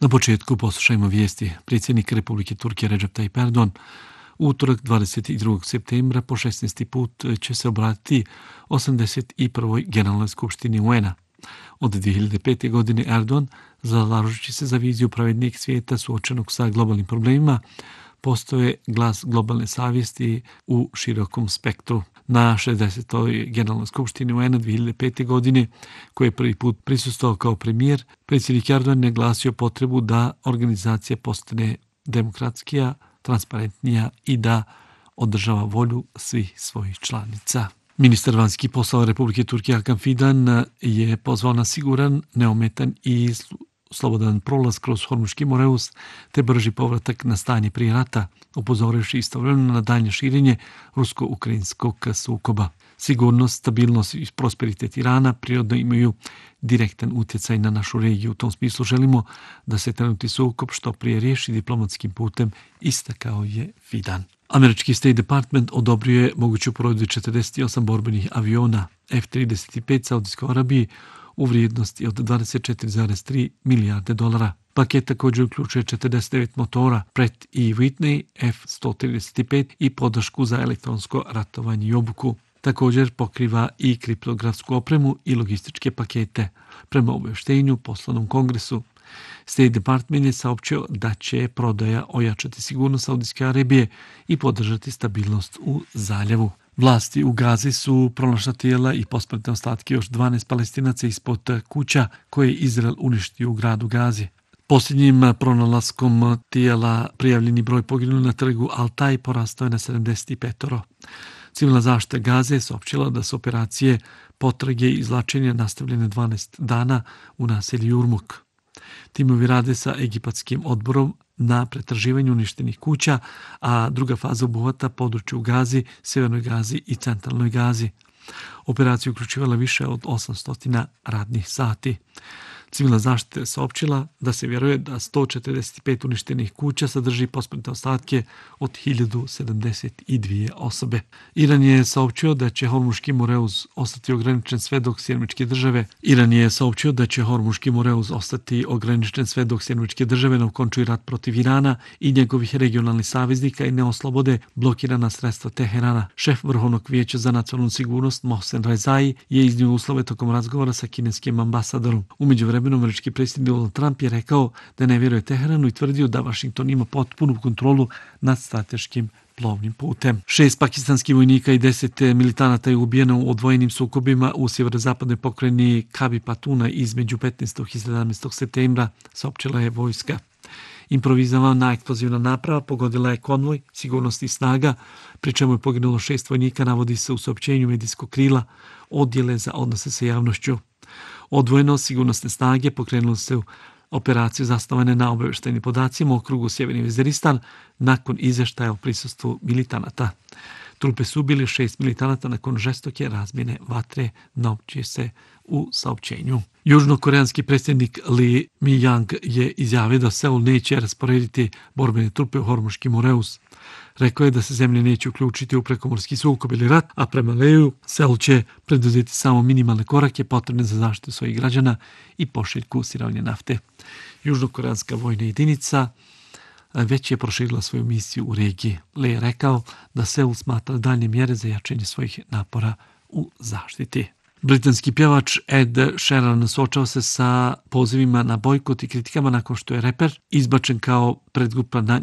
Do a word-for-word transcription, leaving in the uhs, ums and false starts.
Na početku poslušajmo vijesti. Predsjednik Republike Turke Recep Tayyip Erdogan u utorak dvadeset drugog septembra po šesnaesti put će se obratiti osamdeset prvoj Generalnoj skupštini U N-a. Od dvije hiljade pete. godine Erdogan, zalažući se za viziju pravednijeg svijeta suočenog sa globalnim problemima, postoje glas globalne savjesti u širokom spektru. Na šezdesetoj Generalnoj skupštini U N-a dvije hiljade pete. godine, koji je prvi put prisustvovao kao premijer, predsjednik Erdogan je glasio potrebu da organizacija postane demokratskija, transparentnija i da održava volju svih svojih članica. Ministar vanjskih poslova Republike Turke Hakan Fidan je pozvao na siguran, neometan i slobodan prolaz kroz Hormuški Moreus te brži povratak na stanje prije rata, upozorivši istovremeno na daljnje širenje rusko-ukrajinskog sukoba. Sigurnost, stabilnost i prosperitet Irana prirodno imaju direktan utjecaj na našu regiju. U tom smislu želimo da se trenutni sukob što prije riješi diplomatskim putem, istakao je Fidan. Američki State Department odobrio je moguću prodaju četrdeset osam borbenih aviona F trideset pet Saudijskoj Arabiji u vrijednosti od dvadeset četiri zarez tri milijarde dolara. Paket također uključuje četrdeset devet motora Pratt i Whitney F sto trideset pet i podršku za elektronsko ratovanje i obuku. Također pokriva i kriptografsku opremu i logističke pakete. Prema obavještenju poslanom Kongresu, State Department je saopćio da će prodaja ojačati sigurnost Saudijske Arabije i podržati stabilnost u zaljevu. Vlasti u Gazi su pronašla tijela i posmrtne ostatke još dvanaest Palestinaca ispod kuća koje je Izrael uništio u gradu Gazi. Posljednjim pronalaskom tijela prijavljeni broj poginulih na trgu Altaj porastao je na sedamdeset pet. Civilna zaštita Gaze je saopćila da su operacije potrage i izvlačenja nastavljene dvanaest dana u naselju Jurmuk. Timovi rade sa egipatskim odborom na pretraživanju uništenih kuća, a druga faza obuhvata područje u Gazi, Sjevernoj Gazi i Centralnoj Gazi. Operacija uključivala više od osamsto radnih sati. Civilna zaštita je saopćila da se vjeruje da sto četrdeset pet uništenih kuća sadrži posmrtne ostatke od hiljadu sedamdeset dvije osobe. Iran je saopćio da će Hormuški Moreus ostati ograničen sve dok Sjedinjene države Iran je saopćio da će Hormuški Moreus ostati ograničen sve dok Sjedinjene države ne okončuju rat protiv Irana i njegovih regionalnih saveznika i ne oslobode blokirana sredstva Teherana. Šef Vrhovnog vijeća za nacionalnu sigurnost Mohsen Rezai je iznio uslove tokom razgovora sa kineskim ambasadorom. U međuvremenu američki predsjednik Donald Trump je rekao da ne vjeruje Teheranu i tvrdio da Washington ima potpunu kontrolu nad strateškim plovnim putem. Šest pakistanskih vojnika i deset militanata je ubijeno u odvojenim sukobima u sjeverozapadnoj pokrajini Khyber Pakhtunkhwa između petnaestog i sedamnaestog septembra, saopćila je vojska. Improvizovana eksplozivna naprava pogodila je konvoj sigurnosnih snaga, pri čemu je poginulo šest vojnika, navodi se u saopćenju medijskog krila odjele za odnose sa javnošću. Odvojeno sigurnosne snage pokrenule se u operaciju zasnovane na obavještajnim podacima u okrugu Sjeverni Veziristan nakon izvještaja o prisustvu militanata. Trupe su ubili šest militanata nakon žestoke razmjene vatre, navodi se u saopćenju. Južnokoreanski predsjednik Lee Mi-yang je izjavio da Seul neće rasporediti borbene trupe u Hormuški Moreus. Rekao je da se zemlje neće uključiti u prekomorski sukob ili rat, a prema Leju Seul će preduzeti samo minimalne korake potrebne za zaštitu svojih građana i pošiljku sirovine nafte. Južnokoreanska vojna jedinica već je proširila svoju misiju u regiji. Lee je rekao da Seul smatra daljnje mjere za jačanje svojih napora u zaštiti. Britanski pjevač Ed Sheeran suočava se sa pozivima na bojkot i kritikama nakon što je reper izbačen kao predgrupa na